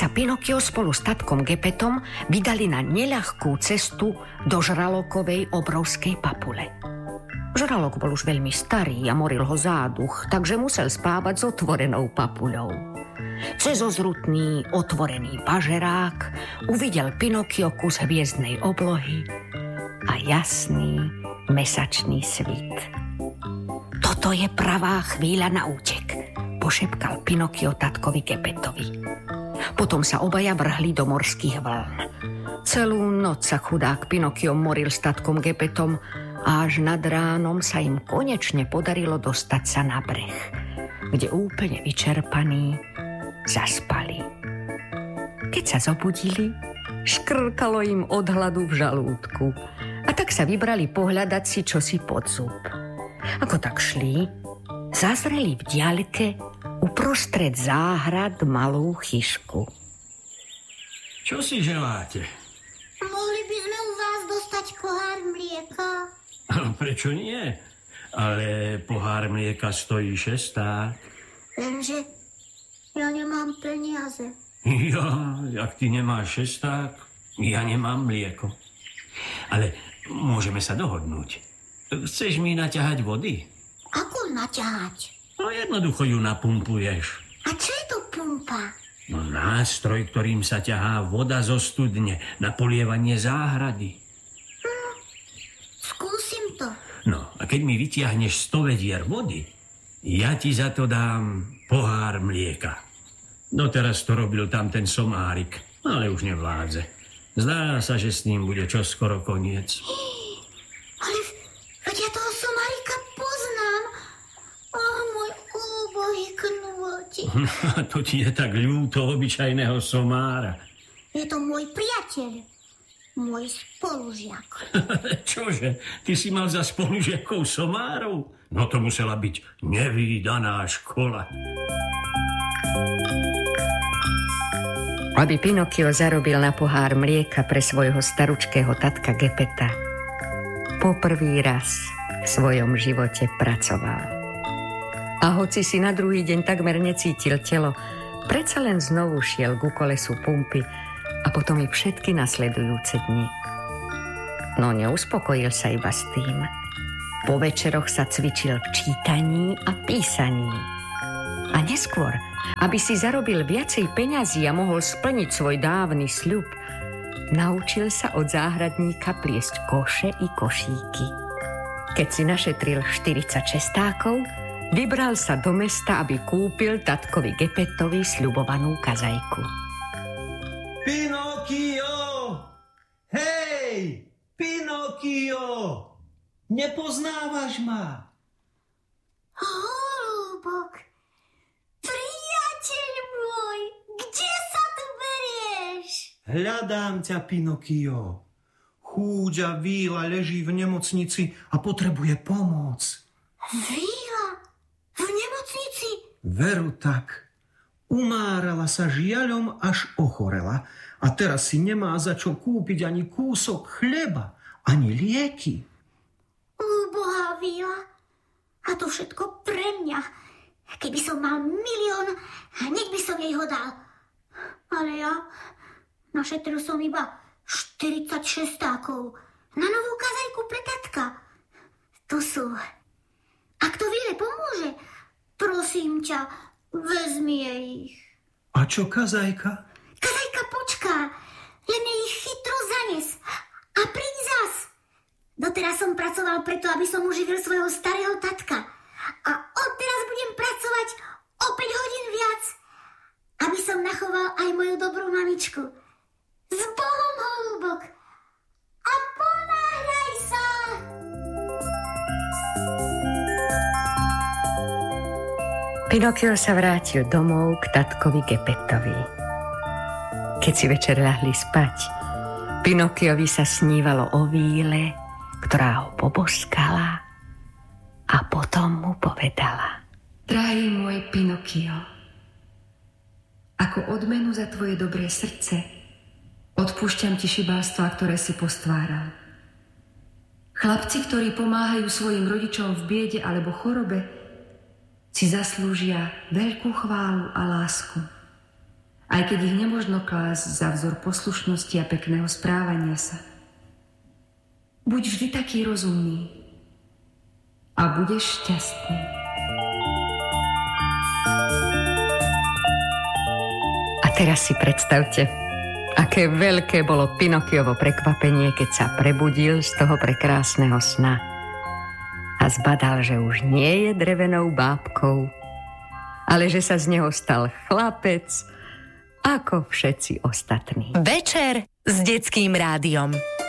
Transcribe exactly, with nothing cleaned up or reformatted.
sa Pinokio spolu s tatkom Gepetom vydali na neľahkú cestu do žralokovej obrovskej papule. Žralok bol už veľmi starý a moril ho záduch, takže musel spávať s otvorenou papuľou. Cez ozrutný, otvorený pažerák uvidel Pinokio kus hviezdnej oblohy a jasný mesačný svit. Toto je pravá chvíľa na útek, pošepkal Pinokio tatkovi Gepetovi. Potom sa obaja vrhli do morských vln. Celú noc sa chudák Pinokio moril s tatkom Gepetom a až nad ránom sa im konečne podarilo dostať sa na breh, kde úplne vyčerpaní zaspali. Keď sa zobudili, škrkalo im od hladu v žalúdku a tak sa vybrali pohľadať si čosi pod zub. Ako tak šli, zazreli v diaľke uprostred záhrad malú chyšku. Čo si želáte? Mohli by sme u vás dostať pohár mlieka? Prečo nie? Ale pohár mlieka stojí šesták. Lenže ja nemám peniaze. Ja, ak ty nemáš šesták, ja nemám mlieko. Ale môžeme sa dohodnúť. Chceš mi naťahať vody? Ako naťahať? No jednoducho ju napumpuješ. A čo je to pumpa? No nástroj, ktorým sa ťahá voda zo studne na polievanie záhrady. Hm, skúsim to. No a keď mi vytiahneš sto vedier vody, ja ti za to dám pohár mlieka. Doteraz to robil tam ten somárik, ale už nevládze. Zdá sa, že s ním bude čoskoro koniec. Ale veď ja toho somárika poznám. Oh, môj úbohý knôtik. To ti je tak ľúto obyčajného somára. Je to môj priateľ, môj spolužiak. Čože? Ty si mal za spolužiakov somárov? No to musela byť nevídaná škola. Aby Pinokio zarobil na pohár mlieka pre svojho staručkého tatka Gepeta, poprvý raz v svojom živote pracoval. A hoci si na druhý deň takmer necítil telo, predsa len znovu šiel ku kolesu pumpy a potom i všetky nasledujúce dni. No neuspokojil sa iba s tým. Po večeroch sa cvičil v čítaní a písaní. A neskôr, aby si zarobil viacej peňazí a mohol splniť svoj dávny sľub, naučil sa od záhradníka pliesť koše i košíky. Keď si našetril štyridsať šestákov, vybral sa do mesta, aby kúpil tatkovi Gepetovi sľubovanú kazajku. Pinokio! Hej! Pinokio! Nepoznávaš ma? Holúbok, priateľ môj, kde sa tu berieš? Hľadám ťa, Pinokio. Chúďa Víla leží v nemocnici a potrebuje pomoc. Víla? V nemocnici? Veru tak. Umárala sa žiaľom, až ochorela. A teraz si nemá za čo kúpiť ani kúsok chleba, ani lieky. Úbohá Víla. A to všetko pre mňa. Keby som mal milión, hneď by som jej ho dal. Ale ja našetril som iba štyridsať šestákov na novú kazajku pre tatka. To sú. Ak to Víle pomôže, prosím ťa, vezmi jej ich. A čo kazajka? Kazajka počká, len jej ich chytro zanes. A príď zas. Doteraz som pracoval preto, aby som uživil svojho starého tatka. A odteraz budem pracovať o päť hodín viac, aby som nachoval aj moju dobrú mamičku. S Bohom, holúbok! A ponáhľaj sa! Pinokio sa vrátil domov k tatkovi Gepetovi. Keď si večer ľahli spať, Pinokiovi sa snívalo o Víle, ktorá ho poboskala a potom mu povedala: Drahý môj Pinokio, ako odmenu za tvoje dobré srdce odpúšťam ti šibalstvá, ktoré si postváral. Chlapci, ktorí pomáhajú svojim rodičom v biede alebo chorobe, si zaslúžia veľkú chválu a lásku. aj keď ich nemožno klásť za vzor poslušnosti a pekného správania sa. Buď vždy taký rozumný a budeš šťastný. A teraz si predstavte, aké veľké bolo Pinokiovo prekvapenie, keď sa prebudil z toho prekrásneho sna a zbadal, že už nie je drevenou bábkou, ale že sa z neho stal chlapec, ako všetci ostatní. Večer s Detským rádiom.